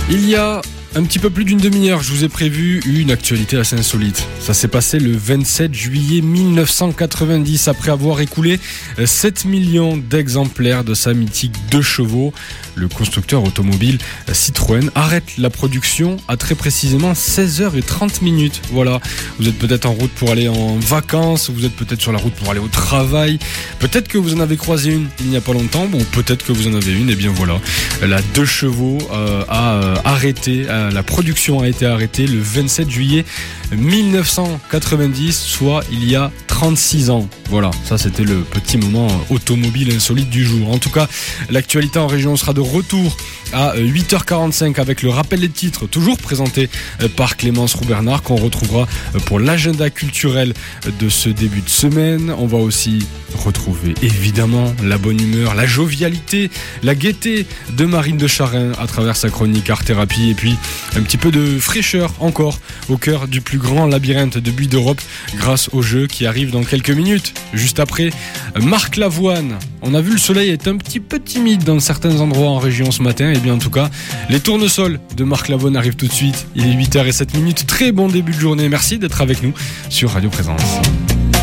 Il y a un petit peu plus d'une demi-heure, je vous ai prévu une actualité assez insolite. Ça s'est passé le 27 juillet 1990, après avoir écoulé 7 millions d'exemplaires de sa mythique 2 chevaux. Le constructeur automobile Citroën arrête la production à très précisément 16h30. Voilà, vous êtes peut-être en route pour aller en vacances, vous êtes peut-être sur la route pour aller au travail, peut-être que vous en avez croisé une il n'y a pas longtemps, bon, peut-être que vous en avez une, et bien voilà, la 2 chevaux a arrêté, la production a été arrêtée le 27 juillet 1990, soit il y a 36 ans. Voilà, ça c'était le petit moment automobile insolite du jour. En tout cas, l'actualité en région sera de retour à 8h45 avec le rappel des titres, toujours présenté par Clémence Roux-Bernard, qu'on retrouvera pour l'agenda culturel de ce début de semaine. On va aussi retrouver évidemment la bonne humeur, la jovialité, la gaieté de Marine de Charin à travers sa chronique Art Thérapie, et puis un petit peu de fraîcheur encore au cœur du plus grand labyrinthe de buis d'Europe grâce au jeu qui arrive dans quelques minutes. Juste après, Marc Lavoine. On a vu le soleil est un petit peu timide dans certains endroits en région ce matin, et bien en tout cas, les tournesols de Marc Lavoine arrivent tout de suite. Il est 8h07. Très bon début de journée. Merci d'être avec nous sur Radio Présence.